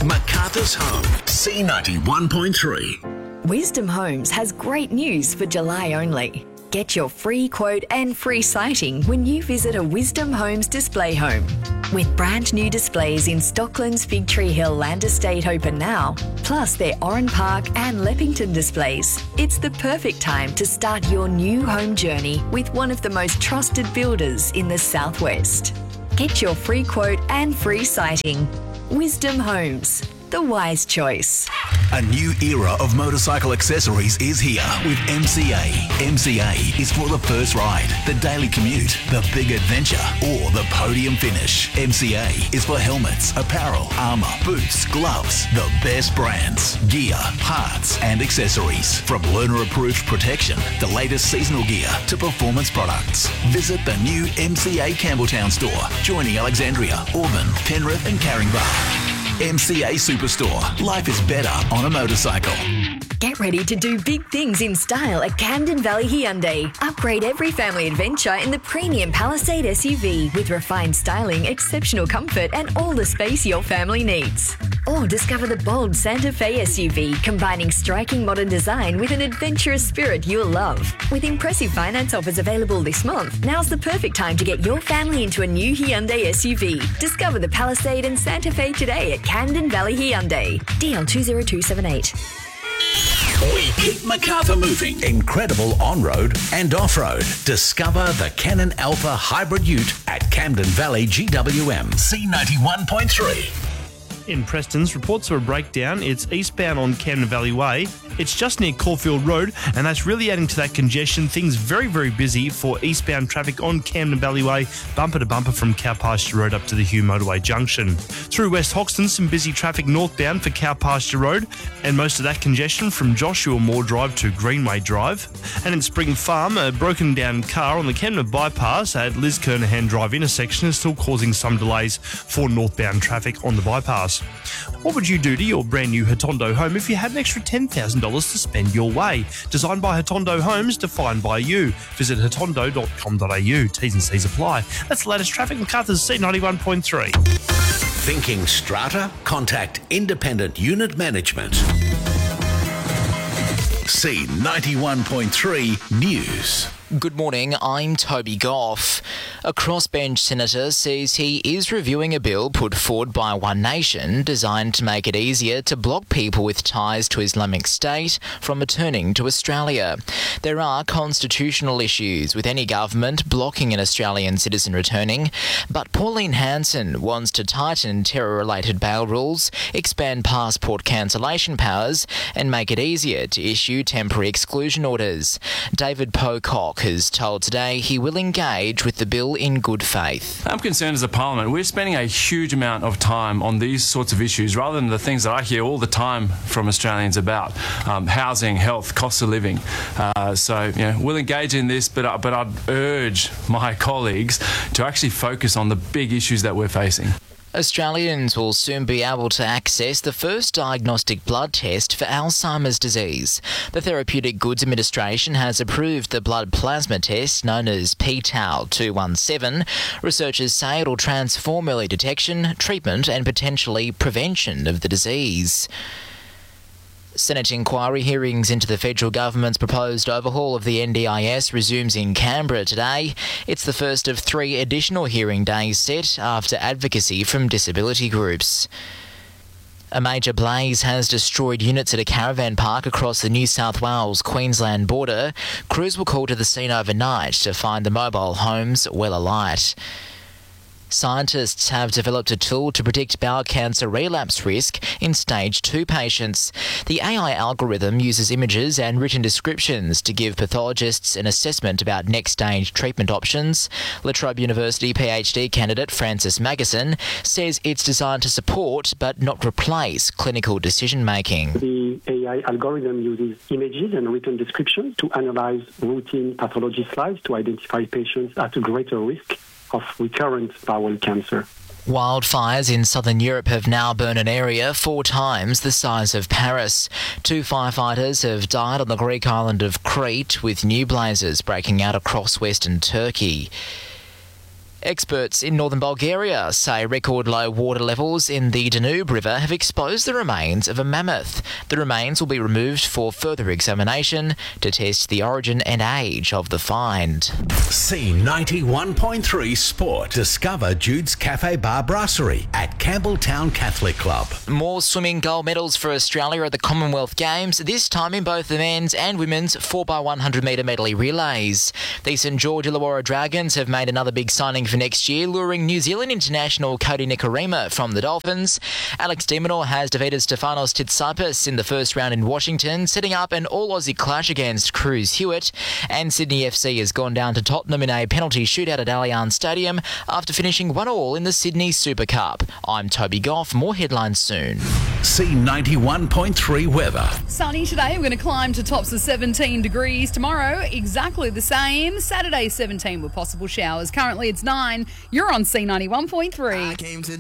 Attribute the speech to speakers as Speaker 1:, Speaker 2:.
Speaker 1: Macarthur's Home, C91.3.
Speaker 2: Wisdom Homes has great news for July only. Get your free quote and free sighting when you visit a Wisdom Homes display home. With brand new displays in Stockland's Fig Tree Hill Land Estate open now, plus their Oran Park and Leppington displays, it's the perfect time to start your new home journey with one of the most trusted builders in the Southwest. Get your free quote and free sighting. Wisdom Homes, the wise choice.
Speaker 1: A new era of motorcycle accessories is here with MCA. MCA is for the first ride, the daily commute, the big adventure, or the podium finish. MCA is for helmets, apparel, armour, boots, gloves, the best brands, gear, parts and accessories. From learner-approved protection, the latest seasonal gear to performance products. Visit the new MCA Campbelltown store, joining Alexandria, Auburn, Penrith and Caringbah. MCA Superstore. Life is better on a motorcycle.
Speaker 2: Get ready to do big things in style at Camden Valley Hyundai. Upgrade every family adventure in the premium Palisade SUV with refined styling, exceptional comfort and all the space your family needs. Or discover the bold Santa Fe SUV, combining striking modern design with an adventurous spirit you'll love. With impressive finance offers available this month, now's the perfect time to get your family into a new Hyundai SUV. Discover the Palisade and Santa Fe today at Camden Valley Hyundai. DL 20278.
Speaker 1: We keep Macarthur moving. Incredible on-road and off-road. Discover the Canon Alpha Hybrid Ute at Camden Valley GWM. C91.3.
Speaker 3: In Preston's, reports of a breakdown. It's eastbound on Camden Valley Way. It's just near Caulfield Road, and that's really adding to that congestion. Things very, very busy for eastbound traffic on Camden Valley Way, bumper to bumper from Cow Pasture Road up to the Hugh Motorway Junction. Through West Hoxton, some busy traffic northbound for Cow Pasture Road, and most of that congestion from Joshua Moore Drive to Greenway Drive. And in Spring Farm, a broken down car on the Camden bypass at Liz Kernahan Drive intersection is still causing some delays for northbound traffic on the bypass. What would you do to your brand new Hotondo home if you had an extra $10,000 to spend your way? Designed by Hotondo Homes, defined by you. Visit hotondo.com.au. T's and C's apply. That's the latest traffic. Macarthur's C91.3.
Speaker 1: Thinking strata? Contact Independent Unit Management. C91.3 News.
Speaker 4: Good morning, I'm Toby Goff. A crossbench senator says he is reviewing a bill put forward by One Nation designed to make it easier to block people with ties to Islamic State from returning to Australia. There are constitutional issues with any government blocking an Australian citizen returning, but Pauline Hanson wants to tighten terror-related bail rules, expand passport cancellation powers, and make it easier to issue temporary exclusion orders. David Pocock has told Today he will engage with the bill in good faith.
Speaker 5: I'm concerned as a parliament, we're spending a huge amount of time on these sorts of issues rather than the things that I hear all the time from Australians about, housing, health, cost of living. We'll engage in this, but I'd urge my colleagues to actually focus on the big issues that we're facing.
Speaker 4: Australians will soon be able to access the first diagnostic blood test for Alzheimer's disease. The Therapeutic Goods Administration has approved the blood plasma test known as p-Tau 217. Researchers say it'll transform early detection, treatment and potentially prevention of the disease. Senate inquiry hearings into the federal government's proposed overhaul of the NDIS resumes in Canberra today. It's the first of 3 additional hearing days set after advocacy from disability groups. A major blaze has destroyed units at a caravan park across the New South Wales-Queensland border. Crews were called to the scene overnight to find the mobile homes well alight. Scientists have developed a tool to predict bowel cancer relapse risk in stage 2 patients. The AI algorithm uses images and written descriptions to give pathologists an assessment about next stage treatment options. La Trobe University PhD candidate Francis Magusson says it's designed to support but not replace clinical decision making.
Speaker 6: The AI algorithm uses images and written descriptions to analyze routine pathology slides to identify patients at a greater risk of recurrent bowel cancer.
Speaker 4: Wildfires in southern Europe have now burned an area 4 times the size of Paris. 2 firefighters have died on the Greek island of Crete, with new blazes breaking out across western Turkey. Experts in northern Bulgaria say record low water levels in the Danube River have exposed the remains of a mammoth. The remains will be removed for further examination to test the origin and age of the find.
Speaker 1: C91.3 Sport. Discover Jude's Cafe Bar Brasserie at Campbelltown Catholic Club.
Speaker 4: More swimming gold medals for Australia at the Commonwealth Games, this time in both the men's and women's 4x100 metre medley relays. The St George Illawarra Dragons have made another big signing for next year, luring New Zealand international Cody Nikorima from the Dolphins. Alex de Minaur has defeated Stefanos Tsitsipas in the first round in Washington, setting up an all-Aussie clash against Cruz Hewitt. And Sydney FC has gone down to Tottenham in a penalty shootout at Allianz Stadium after finishing 1-1 in the Sydney Super Cup. I'm Toby Goff. More headlines soon.
Speaker 1: C91.3 weather.
Speaker 7: Sunny today. We're going to climb to tops of 17 degrees. Tomorrow, exactly the same. Saturday, 17 with possible showers. Currently, it's 9. You're on C91.3.